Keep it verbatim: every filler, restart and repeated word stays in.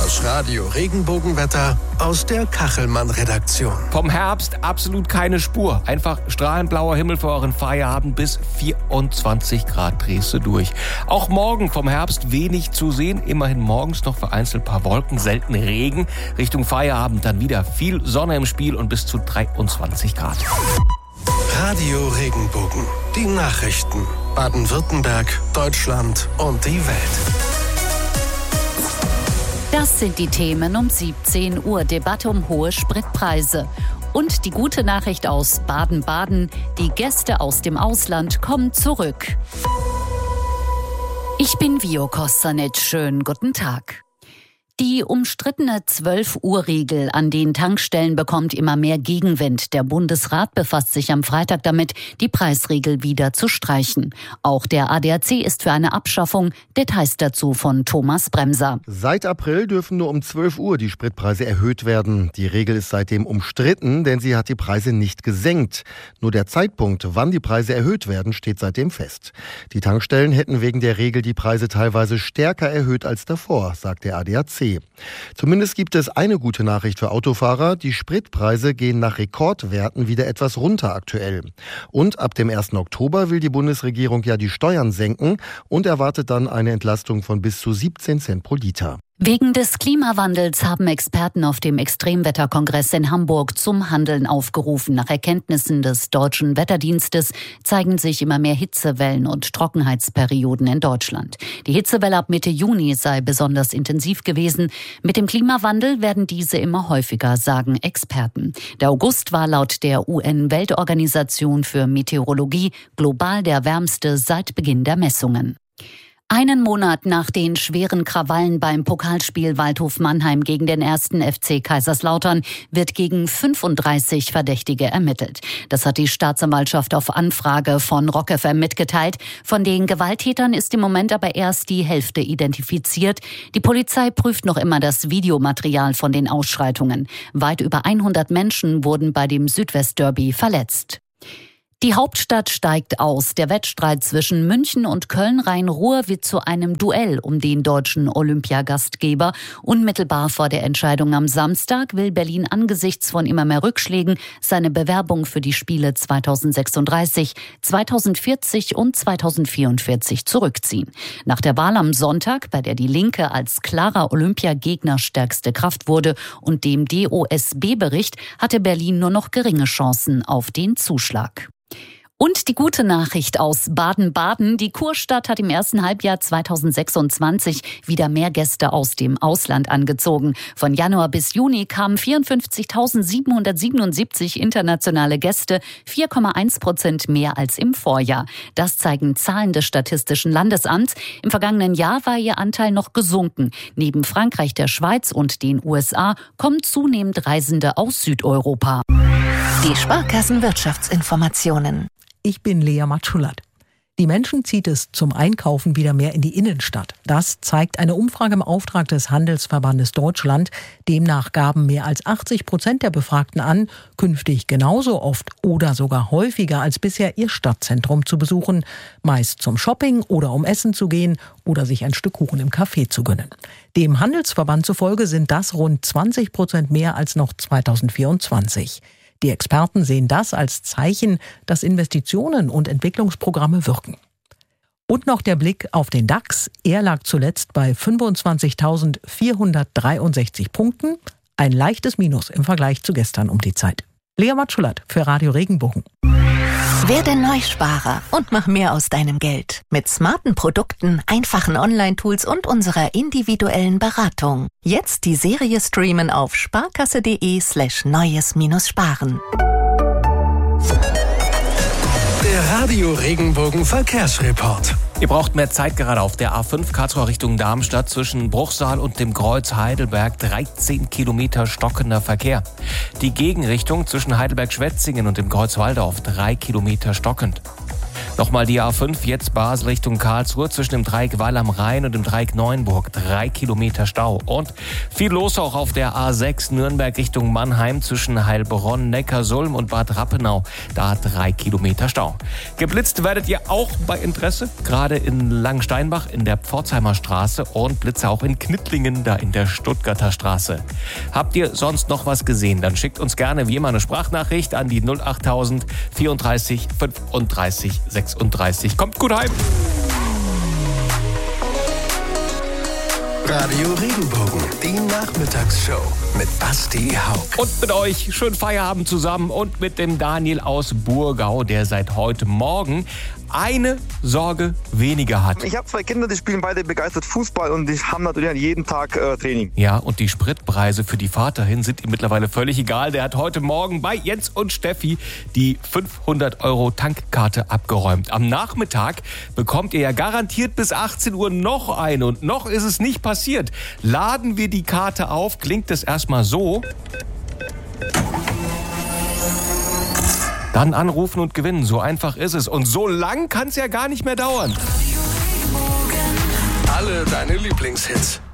Das Radio-Regenbogenwetter aus der Kachelmann-Redaktion. Vom Herbst absolut keine Spur. Einfach strahlend blauer Himmel für euren Feierabend bis vierundzwanzig Grad drehst du durch. Auch morgen vom Herbst wenig zu sehen. Immerhin morgens noch vereinzelt paar Wolken, selten Regen. Richtung Feierabend dann wieder viel Sonne im Spiel und bis zu dreiundzwanzig Grad. Radio Regenbogen. Die Nachrichten. Baden-Württemberg, Deutschland und die Welt. Das sind die Themen um siebzehn Uhr. Debatte um hohe Spritpreise. Und die gute Nachricht aus Baden-Baden. Die Gäste aus dem Ausland kommen zurück. Ich bin Vio Kostanic. Schönen guten Tag. Die umstrittene zwölf-Uhr-Regel an den Tankstellen bekommt immer mehr Gegenwind. Der Bundesrat befasst sich am Freitag damit, die Preisregel wieder zu streichen. Auch der A D A C ist für eine Abschaffung. Details dazu von Thomas Bremser. Seit April dürfen nur um zwölf Uhr die Spritpreise erhöht werden. Die Regel ist seitdem umstritten, denn sie hat die Preise nicht gesenkt. Nur der Zeitpunkt, wann die Preise erhöht werden, steht seitdem fest. Die Tankstellen hätten wegen der Regel die Preise teilweise stärker erhöht als davor, sagt der A D A C. Zumindest gibt es eine gute Nachricht für Autofahrer. Die Spritpreise gehen nach Rekordwerten wieder etwas runter aktuell. Und ab dem ersten Oktober will die Bundesregierung ja die Steuern senken und erwartet dann eine Entlastung von bis zu siebzehn Cent pro Liter. Wegen des Klimawandels haben Experten auf dem Extremwetterkongress in Hamburg zum Handeln aufgerufen. Nach Erkenntnissen des Deutschen Wetterdienstes zeigen sich immer mehr Hitzewellen und Trockenheitsperioden in Deutschland. Die Hitzewelle ab Mitte Juni sei besonders intensiv gewesen. Mit dem Klimawandel werden diese immer häufiger, sagen Experten. Der August war laut der U N-Weltorganisation für Meteorologie global der wärmste seit Beginn der Messungen. Einen Monat nach den schweren Krawallen beim Pokalspiel Waldhof Mannheim gegen den ersten F C Kaiserslautern wird gegen fünfunddreißig Verdächtige ermittelt. Das hat die Staatsanwaltschaft auf Anfrage von Rock F M mitgeteilt. Von den Gewalttätern ist im Moment aber erst die Hälfte identifiziert. Die Polizei prüft noch immer das Videomaterial von den Ausschreitungen. Weit über hundert Menschen wurden bei dem Südwestderby verletzt. Die Hauptstadt steigt aus. Der Wettstreit zwischen München und Köln-Rhein-Ruhr wird zu einem Duell um den deutschen Olympiagastgeber. Unmittelbar vor der Entscheidung am Samstag will Berlin angesichts von immer mehr Rückschlägen seine Bewerbung für die Spiele zweitausendsechsunddreißig, zweitausendvierzig und zweitausendvierundvierzig zurückziehen. Nach der Wahl am Sonntag, bei der die Linke als klarer Olympiagegner stärkste Kraft wurde und dem D O S B-Bericht, hatte Berlin nur noch geringe Chancen auf den Zuschlag. Und die gute Nachricht aus Baden-Baden. Die Kurstadt hat im ersten Halbjahr zweitausendsechsundzwanzig wieder mehr Gäste aus dem Ausland angezogen. Von Januar bis Juni kamen vierundfünfzigtausendsiebenhundertsiebenundsiebzig internationale Gäste, vier Komma eins Prozent mehr als im Vorjahr. Das zeigen Zahlen des Statistischen Landesamts. Im vergangenen Jahr war ihr Anteil noch gesunken. Neben Frankreich, der Schweiz und den U S A kommen zunehmend Reisende aus Südeuropa. Die Sparkassenwirtschaftsinformationen. Ich bin Lea Matschulat. Die Menschen zieht es zum Einkaufen wieder mehr in die Innenstadt. Das zeigt eine Umfrage im Auftrag des Handelsverbandes Deutschland. Demnach gaben mehr als achtzig Prozent der Befragten an, künftig genauso oft oder sogar häufiger als bisher ihr Stadtzentrum zu besuchen. Meist zum Shopping oder um essen zu gehen oder sich ein Stück Kuchen im Café zu gönnen. Dem Handelsverband zufolge sind das rund zwanzig Prozent mehr als noch zweitausendvierundzwanzig. Die Experten sehen das als Zeichen, dass Investitionen und Entwicklungsprogramme wirken. Und noch der Blick auf den DAX. Er lag zuletzt bei fünfundzwanzigtausendvierhundertdreiundsechzig Punkten. Ein leichtes Minus im Vergleich zu gestern um die Zeit. Lea Matschulat für Radio Regenbogen. Werde Neusparer und mach mehr aus deinem Geld. Mit smarten Produkten, einfachen Online-Tools und unserer individuellen Beratung. Jetzt die Serie streamen auf sparkasse.de slash neues minus sparen. Der Radio Regenbogen Verkehrsreport. Ihr braucht mehr Zeit gerade auf der A fünf Karlsruhe Richtung Darmstadt zwischen Bruchsal und dem Kreuz Heidelberg. dreizehn Kilometer stockender Verkehr. Die Gegenrichtung zwischen Heidelberg-Schwetzingen und dem Kreuz Walldorf. drei Kilometer stockend. Nochmal die A fünf, jetzt Basel Richtung Karlsruhe zwischen dem Dreieck Wall am Rhein und dem Dreieck Neuenburg. Drei Kilometer Stau. Und viel los auch auf der A sechs Nürnberg Richtung Mannheim zwischen Heilbronn, Neckarsulm und Bad Rappenau. Da drei Kilometer Stau. Geblitzt werdet ihr auch bei Interesse. Gerade in Langensteinbach in der Pforzheimer Straße und Blitze auch in Knittlingen, da in der Stuttgarter Straße. Habt ihr sonst noch was gesehen? Dann schickt uns gerne wie immer eine Sprachnachricht an die null achttausend vierunddreißig fünfunddreißig sechsunddreißig. Kommt gut heim! Radio Regenbogen, die Nachmittagsshow mit Basti Haug. Und mit euch schön Feierabend zusammen und mit dem Daniel aus Burgau, der seit heute Morgen eine Sorge weniger hat. Ich habe zwei Kinder, die spielen beide begeistert Fußball und die haben natürlich jeden Tag äh, Training. Ja, und die Spritpreise für die Fahrt dahin sind ihm mittlerweile völlig egal. Der hat heute Morgen bei Jens und Steffi die fünfhundert Euro Tankkarte abgeräumt. Am Nachmittag bekommt ihr ja garantiert bis achtzehn Uhr noch eine und noch ist es nicht passiert. Laden wir die Karte auf, klingt es erstmal so. Dann anrufen und gewinnen, so einfach ist es. Und so lang kann es ja gar nicht mehr dauern. Alle deine Lieblingshits.